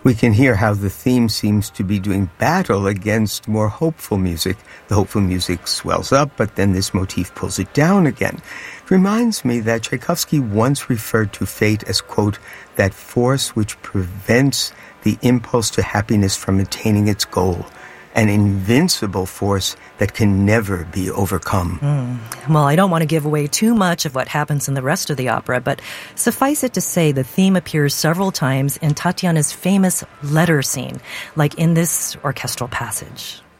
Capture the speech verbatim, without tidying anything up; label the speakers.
Speaker 1: We can hear how the theme seems to be doing battle against more hopeful music. The hopeful music swells up, but then this motif pulls it down again. It reminds me that Tchaikovsky once referred to fate as, quote, that force which prevents the impulse to happiness from attaining its goal, an invincible force that can never be overcome.
Speaker 2: Mm. Well, I don't want to give away too much of what happens in the rest of the opera, but suffice it to say the theme appears several times in Tatiana's famous letter scene, like in this orchestral passage.